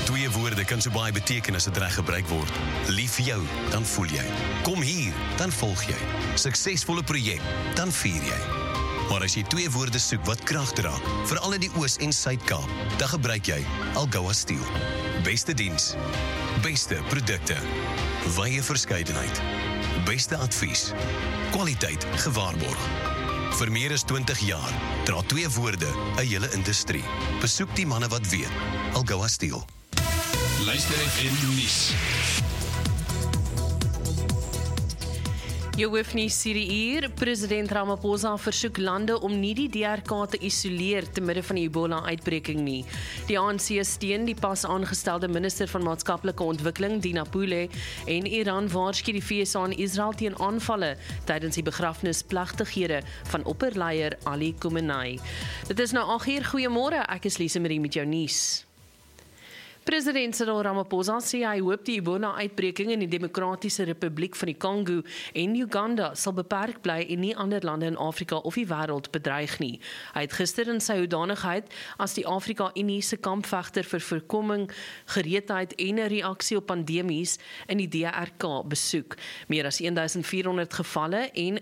Twee woorde kan so baie beteken as dit reg gebruik word. Lief vir jou, dan voel jy. Kom hier, dan volg jy. Suksesvolle projek, dan vier jy. Maar as jy twee woorde soek wat krag dra, veral in die Oos- en Suid-Kaap, dan gebruik jy Algoa Steel. Beste diens, beste produkte, wye verskeidenheid, beste advies, kwaliteit gewaarborg. Vir meer as 20 jaar dra twee woorde 'n hele industrie. Besoek die manne wat weet. Algoa Steel. Luister FM nuus. Jou hoofnuus hierdie uur, president Ramaphosa versoek lande om nie die DRK te isoleer te midde van die Ebola-uitbreking nie. Die ANC steun die pas aangestelde minister van maatskaplike ontwikkeling, Dina Pule, en Iran waarsku die VSA en Israel teen aanvalle tydens die begrafnisplegtighede van opperleier Ali Khamenei. Dit is nou 8 uur, goeiemôre, ek is Lise Marie met jou nuus. President Cyril Ramaphosa sê hy hoop die Ebola-uitbreking in die Demokratiese Republiek van die Kongo en Uganda sal beperk bly en nie ander lande in Afrika of die wêreld bedreig nie. Hy het gister in sy hoedanigheid as die Afrika-Unie se kampvegter vir voorkoming, gereedheid en 'n reaksie op pandemies in die DRK besoek. Meer as 1400 gevalle en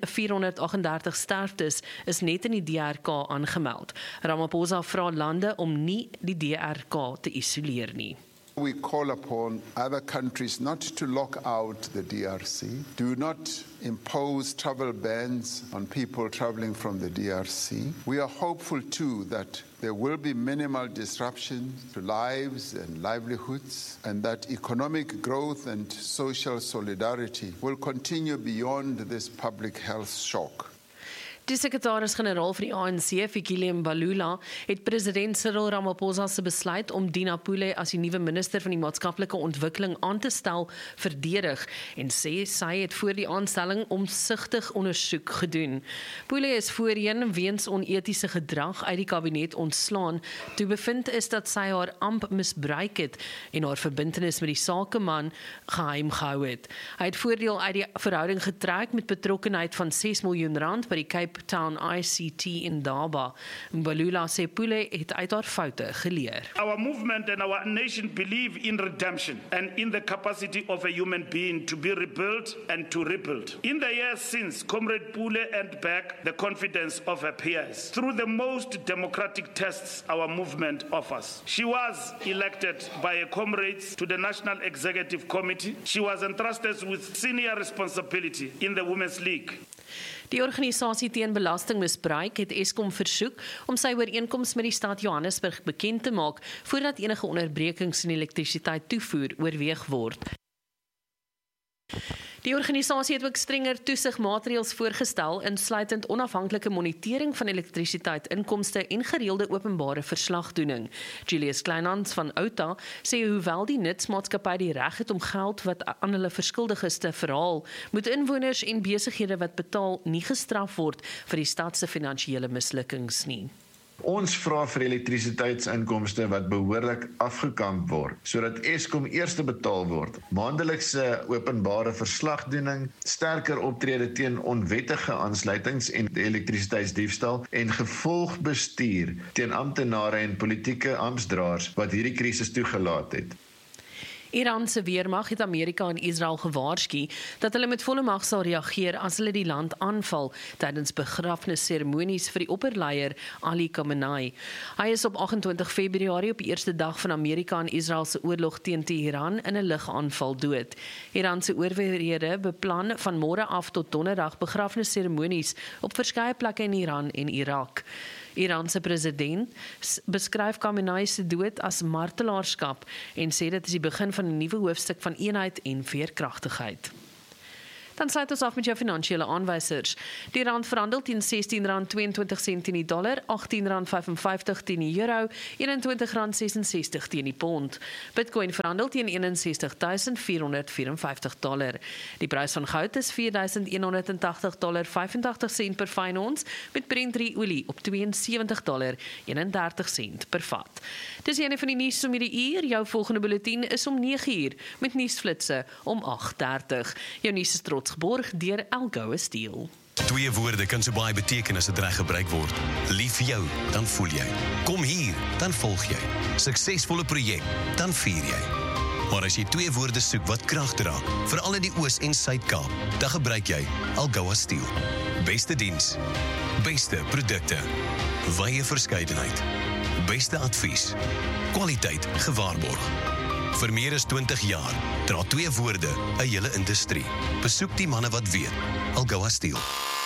438 sterftes is net in die DRK aangemeld. Ramaphosa vra lande om nie die DRK te isoleer nie. We call upon other countries not to lock out the DRC. Do not impose travel bans on people traveling from the DRC. We are hopeful too that there will be minimal disruption to lives and livelihoods, and that economic growth and social solidarity will continue beyond this public health shock. Die sekretaris-generaal van die ANC, Fikile Mbalula, het president Cyril Ramaphosa se besluit om Dina Pule as die nuwe minister van die maatskaplike ontwikkeling aan te stel verdedig en sê sy het voor die aanstelling omsigtig ondersoek gedoen. Pule is voorheen weens onetiese gedrag uit die kabinet ontslaan, toe bevind is dat sy haar amp misbruik het en haar verbintenis met die sakeman geheim gehou het. Hy het voordeel uit die verhouding getrek met betrokkenheid van R6 miljoen by die Cape Town ICT in Daba. Mbalula sê Pule het uit haar foute geleer. Our movement and our nation believe in redemption and in the capacity of a human being to be rebuilt and to rebuild. In the years since, Comrade Pule earned back the confidence of her peers through the most democratic tests our movement offers. She was elected by her comrades to the National Executive Committee. She was entrusted with senior responsibility in the Women's League. Die organisasie teen belastingmisbruik het Eskom versoek om sy ooreenkoms met die stad Johannesburg bekend te maak voordat enige onderbrekings in elektrisiteit toevoer oorweeg word. Die organisasie het ook strenger toesigmaatreëls voorgestel, insluitend onafhanklike monitering van elektrisiteit-inkomste en gereelde openbare verslagdoening. Julius Kleinhans van Outa sê hoewel die nutsmaatskappy die reg het om geld wat aan hulle verskuldig is te verhaal, moet inwoners en besighede wat betaal nie gestraf word vir die stad se finansiële mislukkings nie. Ons vra vir elektrisiteitsinkomste wat behoorlik afgekamp word, sodat Eskom eers betaal word. Maandelikse openbare verslagdoening, sterker optrede teen onwettige aansluitings en elektrisiteitsdiefstal en gevolgbestuur teen amptenare en politieke amptdraers wat hierdie krisis toegelaat het. Iran se weermag het Amerika en Israel gewaarsku dat hulle met volle mag sal reageer as hulle die land aanval tydens begrafnisseremonies vir die opperleier Ali Khamenei. Hy is op 28 Februarie op die eerste dag van Amerika en Israel se oorlog teen Teheran in 'n lugaanval dood. Iran se owerhede beplan van môre af tot donderdag begrafnisseremonies op verskeie plekke in Iran en Irak. Iranse president beskryf Khamenei se dood as martelaarskap en sê dit is die begin van 'n nuwe hoofstuk van eenheid en veerkragtigheid. Dan sluit ons af met jou finansiële aanwysers. Die rand verhandel teen R16.22 teen die dollar, R18.55 teen die euro, R21.66 teen die pond. Bitcoin verhandel teen $61,454. Die prys van goud is $4.180.85 per fyn ons, met Brent 3 olie op $72.31 per vat. Dis een van die nuus om hierdie uur. Jou volgende bulletin is om 9 uur, met nuusflitse om 8:30. Jou nuus is trots geborg deur Algoa Steel. Twee woorde kan so baie beteken as dit reg gebruik word. Lief vir jou, dan voel jy. Kom hier, dan volg jy. Suksesvolle projek, dan vier jy. Maar as jy twee woorde soek wat krag dra, veral in die Oos- en Suid-Kaap, dan gebruik jy Algoa Steel. Beste diens, beste produkte, wye verskeidenheid, beste advies, kwaliteit gewaarborg. Vir meer as 20 jaar dra twee woorde 'n hele industrie. Besoek die manne wat weet. Algoa Steel.